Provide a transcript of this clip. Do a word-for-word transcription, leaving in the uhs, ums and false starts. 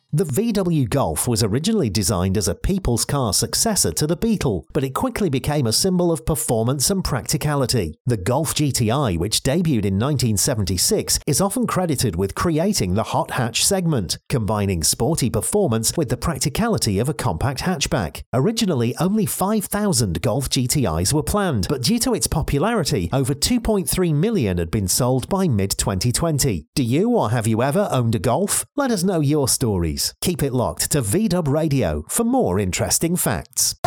The V W Golf was originally designed as a people's car successor to the Beetle, but it quickly became a symbol of performance and practicality. The Golf G T I, which debuted in nineteen seventy-six, is often credited with creating the hot hatch segment, combining sporty performance with the practicality of a compact hatchback. Originally, only five thousand Golf G T Is were planned, but due to its popularity, over two point three million had been sold by mid twenty twenty. Do you or have you ever owned a Golf? Let us know your stories. Keep it locked to V Dub Radio for more interesting facts.